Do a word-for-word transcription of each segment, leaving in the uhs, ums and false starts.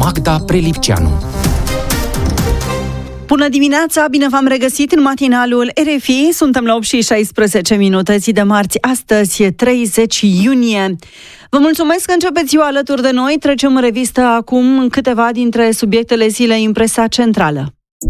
Magda Prelipceanu. Bună dimineața, bine v-am regăsit în matinalul R F I. Suntem la opt și șaisprezece minute, zi de marți, astăzi treizeci iunie. Vă mulțumesc că începeți ziua alături de noi. Trecem în revistă acum câteva dintre subiectele zilei în presa centrală.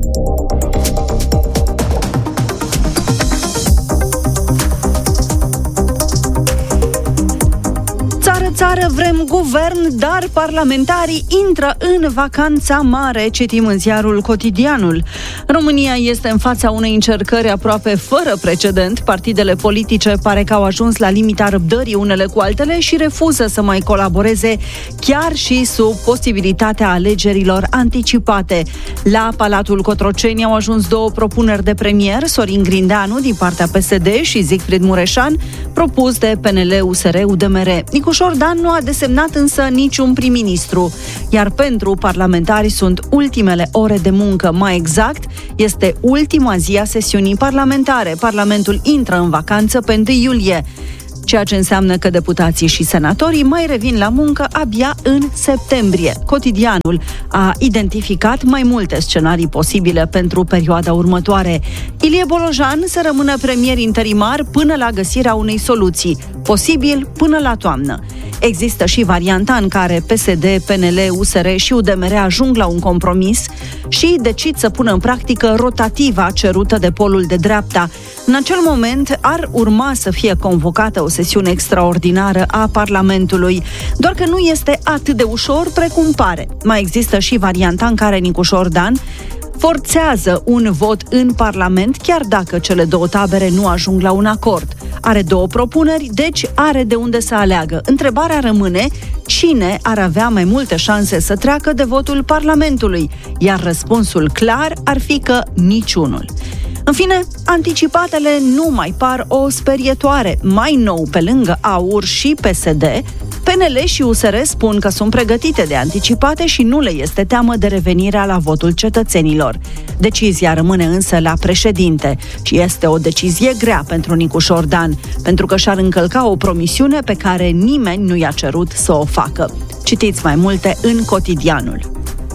Țară, vrem guvern, dar parlamentarii intră în vacanța mare, citim în ziarul Cotidianul. România este în fața unei încercări aproape fără precedent. Partidele politice pare că au ajuns la limita răbdării unele cu altele și refuză să mai colaboreze, chiar și sub posibilitatea alegerilor anticipate. La Palatul Cotroceni au ajuns două propuneri de premier, Sorin Grindeanu din partea P S D și Siegfried Mureșan, propus de P N L, U S R, U D M R. Nicușor Dan nu a desemnat însă niciun prim-ministru, iar pentru parlamentari sunt ultimele ore de muncă. Mai exact, este ultima zi a sesiunii parlamentare. Parlamentul intră în vacanță pe întâi iulie, ceea ce înseamnă că deputații și senatorii mai revin la muncă abia în septembrie. Cotidianul a identificat mai multe scenarii posibile pentru perioada următoare. Ilie Bolojan să rămână premier interimar până la găsirea unei soluții, posibil până la toamnă. Există și varianta în care P S D, P N L, U S R și U D M R ajung la un compromis și decid să pună în practică rotativa cerută de polul de dreapta. În acel moment ar urma să fie convocată o sesiune extraordinară a Parlamentului, doar că nu este atât de ușor precum pare. Mai există și varianta în care Nicușor Dan forțează un vot în Parlament, chiar dacă cele două tabere nu ajung la un acord. Are două propuneri, deci are de unde să aleagă. Întrebarea rămâne, cine ar avea mai multe șanse să treacă de votul Parlamentului? Iar răspunsul clar ar fi că niciunul. În fine, anticipatele nu mai par o sperietoare. Mai nou, pe lângă A U R și P S D, P N L și U S R spun că sunt pregătite de anticipate și nu le este teamă de revenirea la votul cetățenilor. Decizia rămâne însă la președinte și este o decizie grea pentru Nicușor Dan, pentru că și-ar încălca o promisiune pe care nimeni nu i-a cerut să o facă. Citiți mai multe în Cotidianul.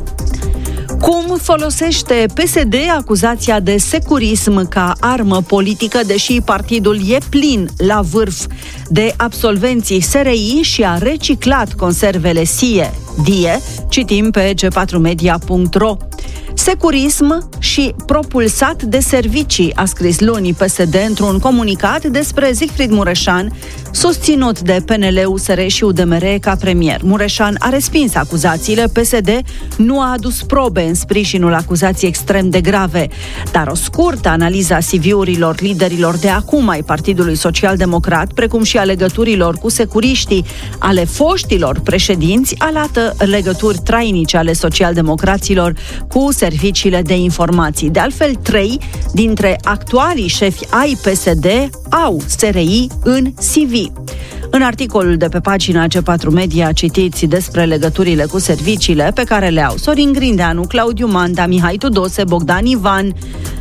Cum folosește P S D acuzația de securism ca armă politică, deși partidul e plin la vârf de absolvenții S R I și a reciclat conservele S I E, D I E, citim pe g patru media punct ro. Securism și propulsat de servicii, a scris luni P S D într-un comunicat despre Siegfried Mureșan, susținut de P N L, U S R și U D M R ca premier. Mureșan a respins acuzațiile, P S D nu a adus probe în sprijinul acuzației extrem de grave, dar o scurtă analiză a C V-urilor liderilor de acum ai Partidului Social-Democrat, precum și a legăturilor cu securiștii ale foștilor președinți, arată legături trainice ale socialdemocraților cu serviciile de informații. De altfel, trei dintre actualii șefi ai P S D au S R I în C V. În articolul de pe pagina G patru Media citiți despre legăturile cu serviciile pe care le au Sorin Grindeanu, Claudiu Manda, Mihai Tudose, Bogdan Ivan.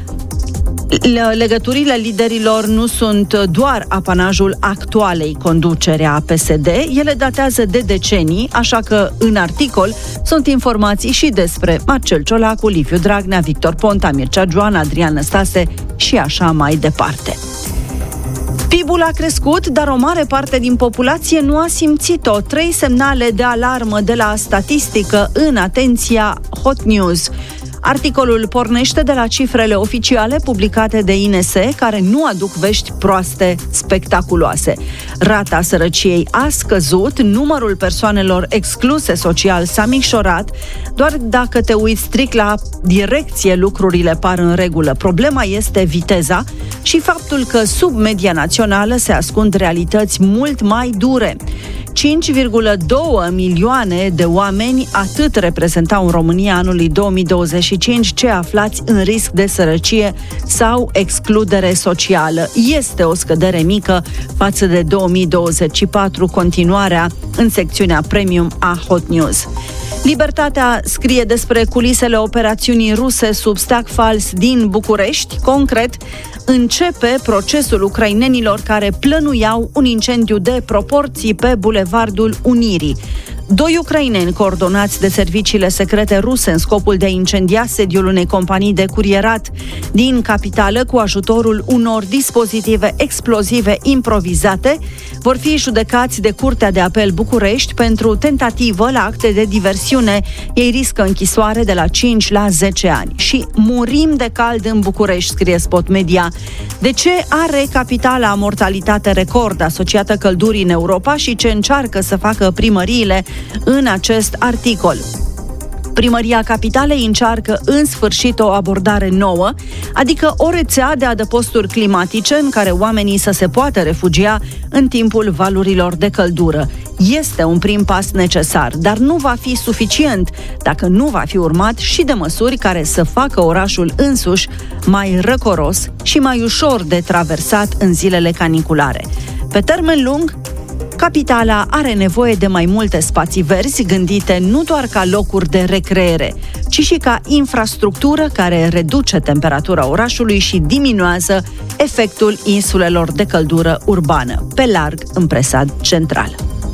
Legăturile liderilor nu sunt doar apanajul actualei conducere a P S D, ele datează de decenii, așa că în articol sunt informații și despre Marcel Ciolacu, Liviu Dragnea, Victor Ponta, Mircea Joan, Adrian Năstase și așa mai departe. P I B-ul a crescut, dar o mare parte din populație nu a simțit-o. Trei semnale de alarmă de la statistică în atenția Hot News. Articolul pornește de la cifrele oficiale publicate de I N S, care nu aduc vești proaste spectaculoase. Rata sărăciei a scăzut, numărul persoanelor excluse social s-a micșorat, doar dacă te uiți strict la direcție lucrurile par în regulă. Problema este viteza și faptul că sub media națională se ascund realități mult mai dure. cinci virgulă doi milioane de oameni, atât reprezentau în România anului două mii douăzeci și cinci cei aflați în risc de sărăcie sau excludere socială. Este o scădere mică față de două mii douăzeci și patru, continuarea în secțiunea premium a Hot News. Libertatea scrie despre culisele operațiunii ruse sub steag fals din București. Concret, începe procesul ucrainenilor care plănuiau un incendiu de proporții pe Bulevardul Unirii. Doi ucraineni coordonați de serviciile secrete ruse în scopul de a incendia sediul unei companii de curierat din capitală cu ajutorul unor dispozitive explozive improvizate vor fi judecați de Curtea de Apel București pentru tentativă la acte de diversiune. Ei riscă închisoare de la cinci la zece ani. Și murim de cald în București, scrie Spot Media. De ce are capitala mortalitate record asociată căldurii în Europa și ce încearcă să facă primăriile în acest articol? Primăria Capitalei încearcă în sfârșit o abordare nouă, adică o rețea de adăposturi climatice în care oamenii să se poată refugia în timpul valurilor de căldură. Este un prim pas necesar, dar nu va fi suficient dacă nu va fi urmat și de măsuri care să facă orașul însuși mai răcoros și mai ușor de traversat în zilele caniculare. Pe termen lung, Capitala are nevoie de mai multe spații verzi gândite nu doar ca locuri de recreere, ci și ca infrastructură care reduce temperatura orașului și diminuează efectul insulelor de căldură urbană, pe larg în presa centrală.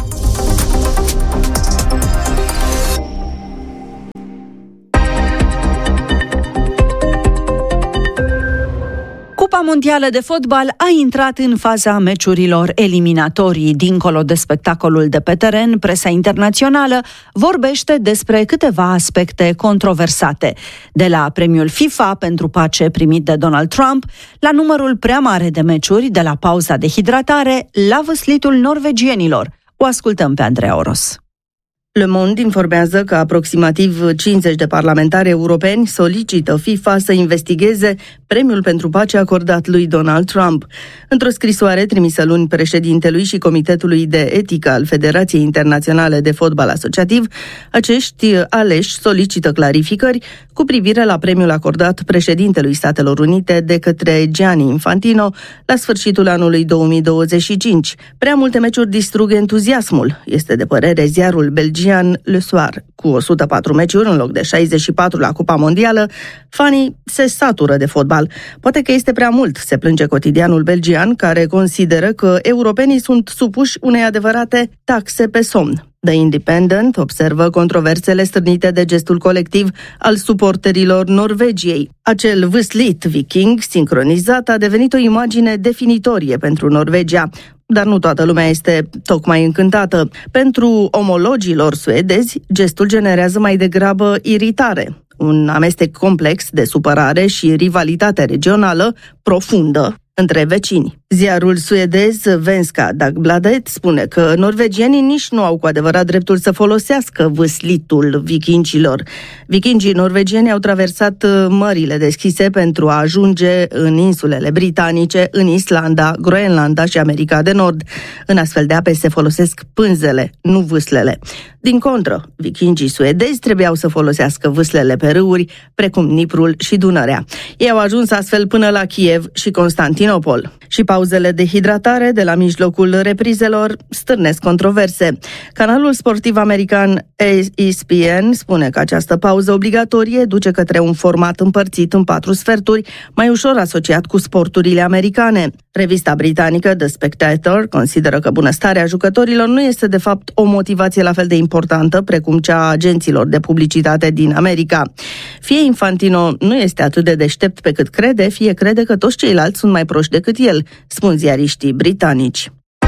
Cupa Mondială de Fotbal a intrat în faza meciurilor eliminatorii. Dincolo de spectacolul de pe teren, presa internațională vorbește despre câteva aspecte controversate. De la premiul FIFA pentru pace primit de Donald Trump, la numărul prea mare de meciuri, de la pauza de hidratare, la văslitul norvegienilor. O ascultăm pe Andreea Oros. Le Monde informează că aproximativ cincizeci de parlamentari europeni solicită FIFA să investigheze premiul pentru pace acordat lui Donald Trump. Într-o scrisoare trimisă luni președintelui și Comitetului de Etică al Federației Internaționale de Fotbal Asociativ, acești aleși solicită clarificări cu privire la premiul acordat președintelui Statelor Unite de către Gianni Infantino la sfârșitul anului două mii douăzeci și cinci. Prea multe meciuri distrug entuziasmul, este de părere ziarul belgian Le Soir. Cu o sută patru meciuri în loc de șaizeci și patru la Cupa Mondială, fanii se satură de fotbal. Poate că este prea mult, se plânge cotidianul belgian, care consideră că europenii sunt supuși unei adevărate taxe pe somn. The Independent observă controversele stârnite de gestul colectiv al suporterilor Norvegiei. Acel vâslit viking sincronizat a devenit o imagine definitorie pentru Norvegia, dar nu toată lumea este tocmai încântată. Pentru omologilor suedezi, gestul generează mai degrabă iritare, un amestec complex de supărare și rivalitate regională profundă între vecini. Ziarul suedez Svenska Dagbladet spune că norvegienii nici nu au cu adevărat dreptul să folosească vâslitul vikingilor. Vikingii norvegieni au traversat mările deschise pentru a ajunge în insulele britanice, în Islanda, Groenlanda și America de Nord. În astfel de ape se folosesc pânzele, nu vâslele. Din contră, vikingii suedezi trebuiau să folosească vâslele pe râuri, precum Niprul și Dunărea. Ei au ajuns astfel până la Kiev și Constantinopol. Și pauzele de hidratare de la mijlocul reprizelor stârnesc controverse. Canalul sportiv american E S P N spune că această pauză obligatorie duce către un format împărțit în patru sferturi, mai ușor asociat cu sporturile americane. Revista britanică The Spectator consideră că bunăstarea jucătorilor nu este de fapt o motivație la fel de importantă precum cea a agenților de publicitate din America. Fie Infantino nu este atât de deștept pe cât crede, fie crede că toți ceilalți sunt mai proști decât el, spun ziariștii britanici.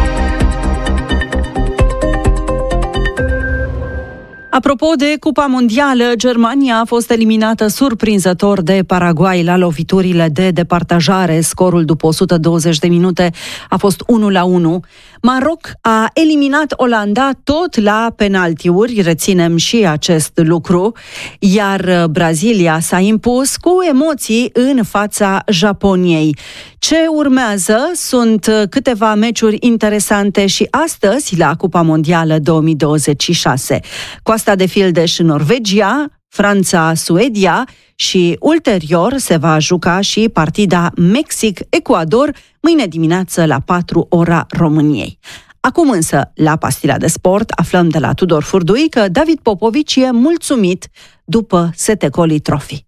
Apropo de Cupa Mondială, Germania a fost eliminată surprinzător de Paraguay la loviturile de departajare. Scorul după o sută douăzeci de minute a fost unu la unu. Maroc a eliminat Olanda tot la penaltiuri, reținem și acest lucru, iar Brazilia s-a impus cu emoții în fața Japoniei. Ce urmează sunt câteva meciuri interesante și astăzi la Cupa Mondială două mii douăzeci și șase. Coasta de Fildeș Norvegia, Franța-Suedia și ulterior se va juca și partida Mexic-Ecuador mâine dimineață la patru ora României. Acum însă, la Pastila de Sport, aflăm de la Tudor Furdui că David Popovici e mulțumit după Setecoli Trophy.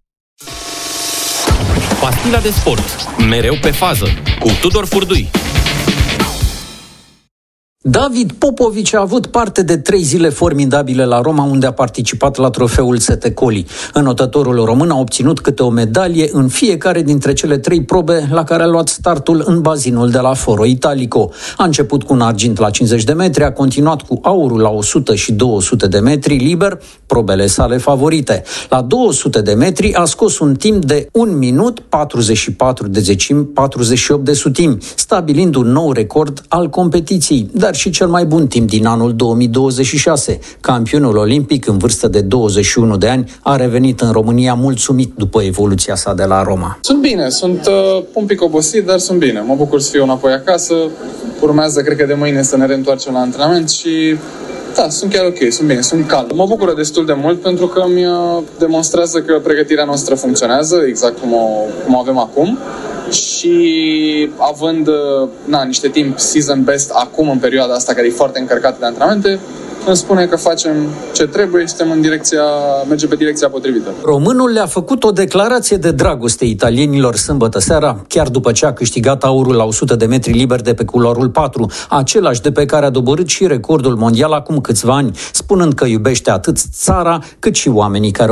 Pastila de Sport, mereu pe fază, cu Tudor Furdui. David Popovici a avut parte de trei zile formidabile la Roma, unde a participat la trofeul Sete Coli. Înotătorul român a obținut câte o medalie în fiecare dintre cele trei probe la care a luat startul în bazinul de la Foro Italico. A început cu un argint la cincizeci de metri, a continuat cu aurul la o sută și două sute de metri liber, probele sale favorite. La două sute de metri a scos un timp de un minut patruzeci și patru de zecimi, patruzeci și opt de sutimi, stabilind un nou record al competiției, dar și cel mai bun timp din anul două mii douăzeci și șase. Campionul olimpic în vârstă de douăzeci și unu de ani a revenit în România mulțumit după evoluția sa de la Roma. Sunt bine, sunt uh, un pic obosit, dar sunt bine. Mă bucur să fiu înapoi acasă. Urmează, cred că de mâine, să ne reîntoarcem la antrenament și da, sunt chiar ok, sunt bine, sunt calm. Mă bucură destul de mult pentru că mi demonstrează că pregătirea noastră funcționează exact cum o, cum o avem acum. Și având na, niște timp season best acum în perioada asta care e foarte încărcată de antrenamente, îmi spune că facem ce trebuie și suntem în direcția, mergem pe direcția potrivită. Românul le-a făcut o declarație de dragoste italienilor sâmbătă seara, chiar după ce a câștigat aurul la o sută de metri liber de pe culoarul patru, același de pe care a doborât și recordul mondial acum câțiva ani, spunând că iubește atât țara cât și oamenii care